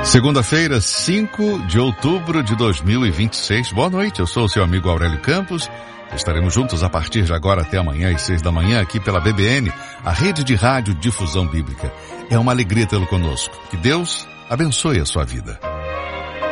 Segunda-feira, 5 de outubro de 2026. Boa noite, eu sou o seu amigo Aurélio Campos. Estaremos juntos a partir de agora até amanhã às 6 da manhã aqui pela BBN, a rede de rádio Difusão Bíblica. É uma alegria tê-lo conosco. Que Deus abençoe a sua vida.